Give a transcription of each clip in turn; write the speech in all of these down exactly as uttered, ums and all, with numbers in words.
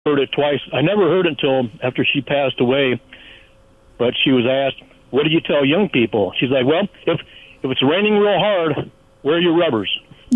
heard it twice. I never heard it until after she passed away. But she was asked, "What do you tell young people?" She's like, "Well, if if it's raining real hard, wear your rubbers."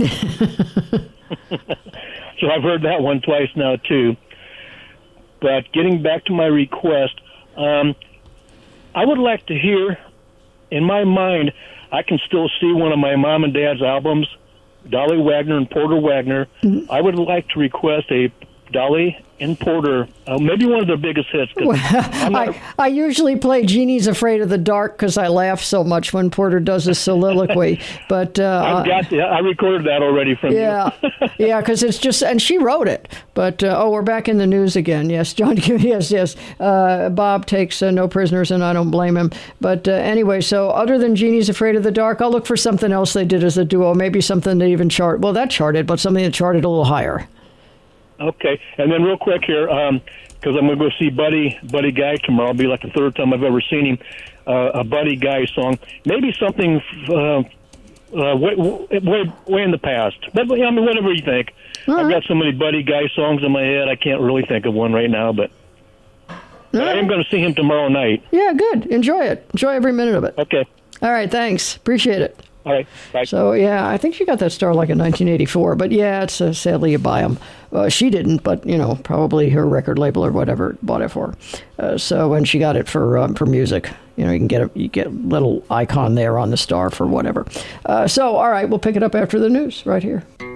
So I've heard that one twice now too. But getting back to my request, um, I would like to hear. In my mind, I can still see one of my mom and dad's albums, Dolly Wagner and Porter Wagner. Mm-hmm. I would like to request a Dolly and Porter, uh, maybe one of their biggest hits. Well, I, I usually play Jeannie's Afraid of the Dark because I laugh so much when Porter does his soliloquy. But uh, I've got the, I recorded that already from yeah, you. yeah, because it's just, and she wrote it. But, uh, oh, we're back in the news again. Yes, John, yes, yes. Uh, Bob takes uh, no prisoners, and I don't blame him. But uh, anyway, so other than Jeannie's Afraid of the Dark, I'll look for something else they did as a duo, maybe something that even chart. Well, that charted, but something that charted a little higher. Okay, and then real quick here, um, because I'm going to go see Buddy Buddy Guy tomorrow. It'll be like the third time I've ever seen him. Uh, a Buddy Guy song, maybe something uh, uh, way, way way in the past. But I mean, whatever you think. All I've right. got so many Buddy Guy songs in my head, I can't really think of one right now. But, but right. I am going to see him tomorrow night. Yeah, good. Enjoy it. Enjoy every minute of it. Okay. All right. Thanks. Appreciate it. All right. Bye. So, yeah, I think she got that star like in nineteen eighty-four. But, yeah, it's uh, sadly you buy them. Uh, she didn't, but, you know, probably her record label or whatever bought it for her. Uh, so, and she got it for um, for music. You know, you can get a you get a little icon there on the star for whatever. Uh, so, all right, we'll pick it up after the news right here.